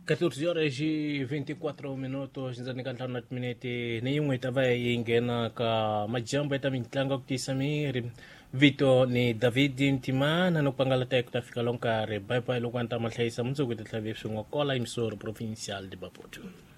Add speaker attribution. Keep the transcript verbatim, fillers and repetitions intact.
Speaker 1: catorze horas e vinte e quatro minutos ndzani ka ntlhanu na timinete ni yin'we ta va yi nghena ka majambo ya ta mitlangu ku tisamiri vito ni David Ntimana no pangalata ku ta fika lonkarhi bye bye loko anta mahlayisa mundzuku ti tlhavi swin'we kola emisori provincial de Maputo.